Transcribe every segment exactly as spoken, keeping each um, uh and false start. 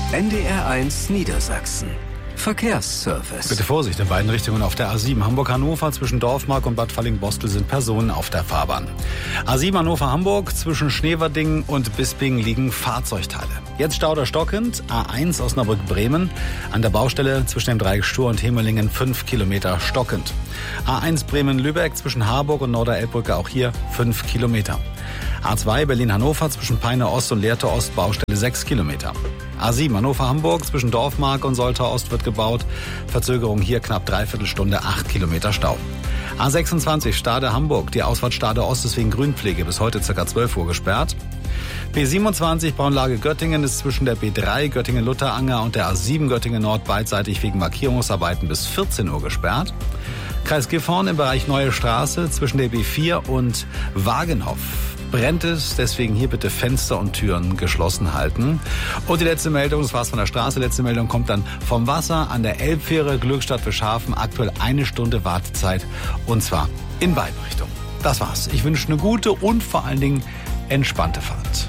N D R eins Niedersachsen. Verkehrsservice. Bitte Vorsicht in beiden Richtungen auf der A sieben Hamburg-Hannover. Zwischen Dorfmark und Bad Fallingbostel sind Personen auf der Fahrbahn. A sieben Hannover-Hamburg. Zwischen Schneverdingen und Bisping liegen Fahrzeugteile. Jetzt Stauder stockend. A eins Osnabrück-Bremen. An der Baustelle zwischen dem Dreieck Stur und Hemelingen fünf Kilometer stockend. A eins Bremen-Lübeck zwischen Harburg und Norderelbbrücke auch hier fünf Kilometer. A zwei Berlin-Hannover zwischen Peine Ost und Lehrte Ost Baustelle sechs Kilometer. A sieben Hannover-Hamburg zwischen Dorfmark und Soltau Ost wird gebaut. Verzögerung hier knapp dreiviertel Stunde, acht Kilometer Stau. A sechsundzwanzig Stade Hamburg, die Ausfahrt Stade Ost ist wegen Grünpflege bis heute ca. zwölf Uhr gesperrt. B siebenundzwanzig Braunlage Göttingen ist zwischen der B drei Göttingen-Lutteranger und der A sieben Göttingen-Nord beidseitig wegen Markierungsarbeiten bis vierzehn Uhr gesperrt. Kreis Gifhorn im Bereich Neue Straße zwischen der B vier und Wagenhoff brennt es, deswegen hier bitte Fenster und Türen geschlossen halten. Und die letzte Meldung, das war's von der Straße, letzte Meldung kommt dann vom Wasser an der Elbfähre Glückstadt für Schafen, aktuell eine Stunde Wartezeit und zwar in beiden Richtungen. Das war's. Ich wünsche eine gute und vor allen Dingen entspannte Fahrt.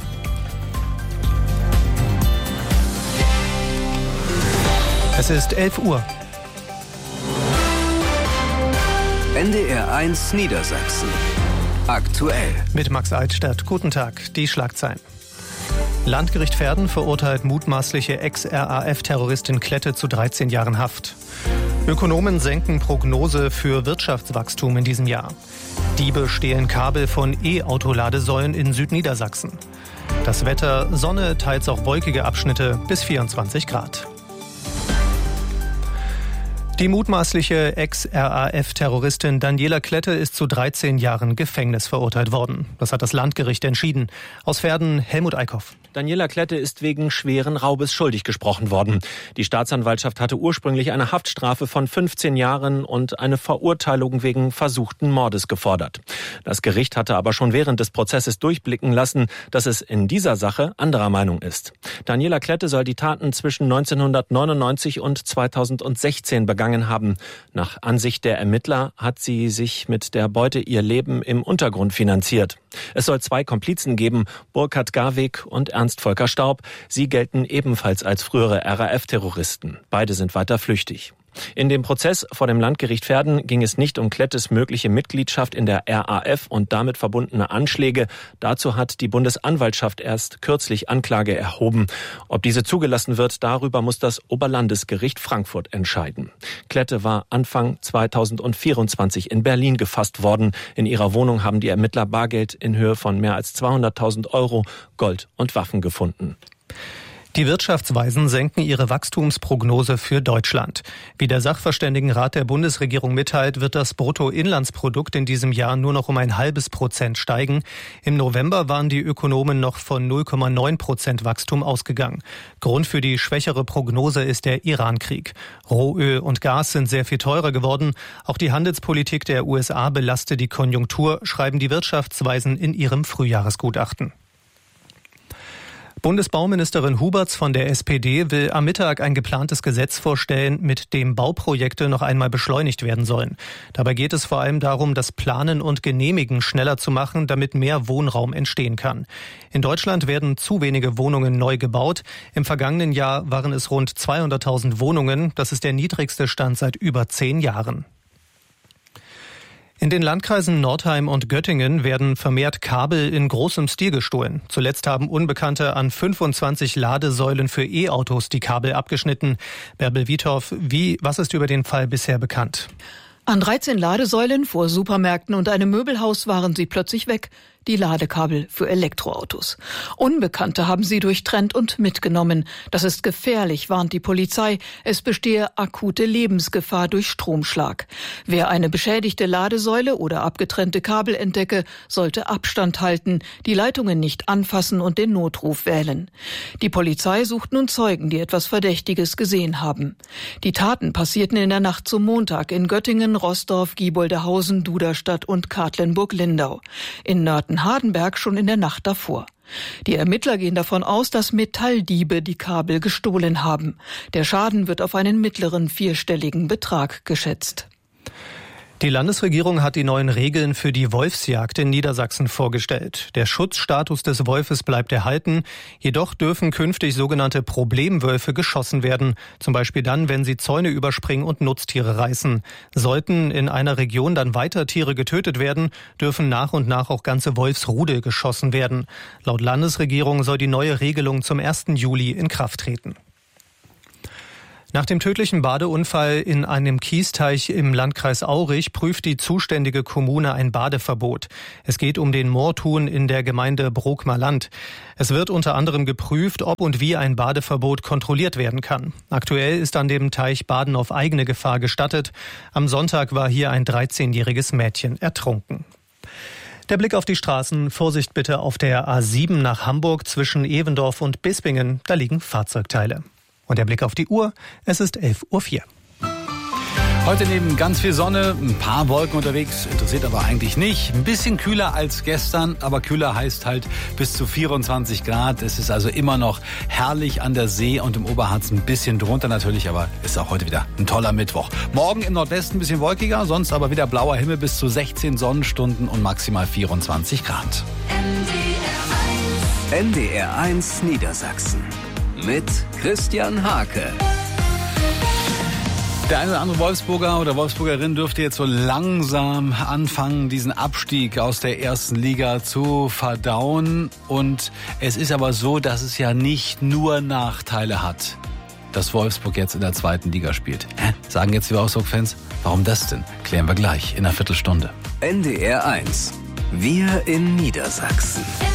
Es ist elf Uhr. N D R eins Niedersachsen. Aktuell. Mit Max Altstadt. Guten Tag. Die Schlagzeilen. Landgericht Verden verurteilt mutmaßliche Ex-R A F-Terroristin Klette zu dreizehn Jahren Haft. Ökonomen senken Prognose für Wirtschaftswachstum in diesem Jahr. Diebe stehlen Kabel von E-Auto-Ladesäulen in Südniedersachsen. Das Wetter, Sonne, teils auch wolkige Abschnitte bis vierundzwanzig Grad. Die mutmaßliche Ex-R A F-Terroristin Daniela Klette ist zu dreizehn Jahren Gefängnis verurteilt worden. Das hat das Landgericht entschieden. Aus Verden Helmut Eickhoff. Daniela Klette ist wegen schweren Raubes schuldig gesprochen worden. Die Staatsanwaltschaft hatte ursprünglich eine Haftstrafe von fünfzehn Jahren und eine Verurteilung wegen versuchten Mordes gefordert. Das Gericht hatte aber schon während des Prozesses durchblicken lassen, dass es in dieser Sache anderer Meinung ist. Daniela Klette soll die Taten zwischen neunzehnhundertneunundneunzig und zweitausendsechzehn begangen haben. Nach Ansicht der Ermittler hat sie sich mit der Beute ihr Leben im Untergrund finanziert. Es soll zwei Komplizen geben, Burkhard Garweg und Ernst Volker Staub. Sie gelten ebenfalls als frühere R A F-Terroristen. Beide sind weiter flüchtig. In dem Prozess vor dem Landgericht Verden ging es nicht um Klettes mögliche Mitgliedschaft in der R A F und damit verbundene Anschläge. Dazu hat die Bundesanwaltschaft erst kürzlich Anklage erhoben. Ob diese zugelassen wird, darüber muss das Oberlandesgericht Frankfurt entscheiden. Klette war Anfang zweitausendvierundzwanzig in Berlin gefasst worden. In ihrer Wohnung haben die Ermittler Bargeld in Höhe von mehr als zweihunderttausend Euro, Gold und Waffen gefunden. Die Wirtschaftsweisen senken ihre Wachstumsprognose für Deutschland. Wie der Sachverständigenrat der Bundesregierung mitteilt, wird das Bruttoinlandsprodukt in diesem Jahr nur noch um ein halbes Prozent steigen. Im November waren die Ökonomen noch von null Komma neun Prozent Wachstum ausgegangen. Grund für die schwächere Prognose ist der Iran-Krieg. Rohöl und Gas sind sehr viel teurer geworden. Auch die Handelspolitik der U S A belastet die Konjunktur, schreiben die Wirtschaftsweisen in ihrem Frühjahresgutachten. Bundesbauministerin Huberts von der S P D will am Mittag ein geplantes Gesetz vorstellen, mit dem Bauprojekte noch einmal beschleunigt werden sollen. Dabei geht es vor allem darum, das Planen und Genehmigen schneller zu machen, damit mehr Wohnraum entstehen kann. In Deutschland werden zu wenige Wohnungen neu gebaut. Im vergangenen Jahr waren es rund zweihunderttausend Wohnungen. Das ist der niedrigste Stand seit über zehn Jahren. In den Landkreisen Nordheim und Göttingen werden vermehrt Kabel in großem Stil gestohlen. Zuletzt haben Unbekannte an fünfundzwanzig Ladesäulen für E-Autos die Kabel abgeschnitten. Bärbel Wiethoff, wie, was ist über den Fall bisher bekannt? An dreizehn Ladesäulen vor Supermärkten und einem Möbelhaus waren sie plötzlich weg. Die Ladekabel für Elektroautos. Unbekannte haben sie durchtrennt und mitgenommen. Das ist gefährlich, warnt die Polizei. Es bestehe akute Lebensgefahr durch Stromschlag. Wer eine beschädigte Ladesäule oder abgetrennte Kabel entdecke, sollte Abstand halten, die Leitungen nicht anfassen und den Notruf wählen. Die Polizei sucht nun Zeugen, die etwas Verdächtiges gesehen haben. Die Taten passierten in der Nacht zum Montag in Göttingen, Roßdorf, Gieboldehausen, Duderstadt und Katlenburg-Lindau. In Nörten Hardenberg schon in der Nacht davor. Die Ermittler gehen davon aus, dass Metalldiebe die Kabel gestohlen haben. Der Schaden wird auf einen mittleren vierstelligen Betrag geschätzt. Die Landesregierung hat die neuen Regeln für die Wolfsjagd in Niedersachsen vorgestellt. Der Schutzstatus des Wolfes bleibt erhalten. Jedoch dürfen künftig sogenannte Problemwölfe geschossen werden. Zum Beispiel dann, wenn sie Zäune überspringen und Nutztiere reißen. Sollten in einer Region dann weiter Tiere getötet werden, dürfen nach und nach auch ganze Wolfsrudel geschossen werden. Laut Landesregierung soll die neue Regelung zum ersten Juli in Kraft treten. Nach dem tödlichen Badeunfall in einem Kiesteich im Landkreis Aurich prüft die zuständige Kommune ein Badeverbot. Es geht um den Moortun in der Gemeinde Brookmerland. Es wird unter anderem geprüft, ob und wie ein Badeverbot kontrolliert werden kann. Aktuell ist an dem Teich Baden auf eigene Gefahr gestattet. Am Sonntag war hier ein dreizehnjähriges Mädchen ertrunken. Der Blick auf die Straßen. Vorsicht bitte auf der A sieben nach Hamburg zwischen Evendorf und Bispingen. Da liegen Fahrzeugteile. Und der Blick auf die Uhr, es ist elf Uhr vier. Heute neben ganz viel Sonne, ein paar Wolken unterwegs, interessiert aber eigentlich nicht. Ein bisschen kühler als gestern, aber kühler heißt halt bis zu vierundzwanzig Grad. Es ist also immer noch herrlich an der See und im Oberharz ein bisschen drunter natürlich, aber ist auch heute wieder ein toller Mittwoch. Morgen im Nordwesten ein bisschen wolkiger, sonst aber wieder blauer Himmel bis zu sechzehn Sonnenstunden und maximal vierundzwanzig Grad. N D R eins Niedersachsen mit Christian Hake. Der eine oder andere Wolfsburger oder Wolfsburgerin dürfte jetzt so langsam anfangen, diesen Abstieg aus der ersten Liga zu verdauen. Und es ist aber so, dass es ja nicht nur Nachteile hat, dass Wolfsburg jetzt in der zweiten Liga spielt. Hä? Sagen jetzt die Wolfsburg-Fans, warum das denn? Klären wir gleich in einer Viertelstunde. N D R eins. Wir in Niedersachsen.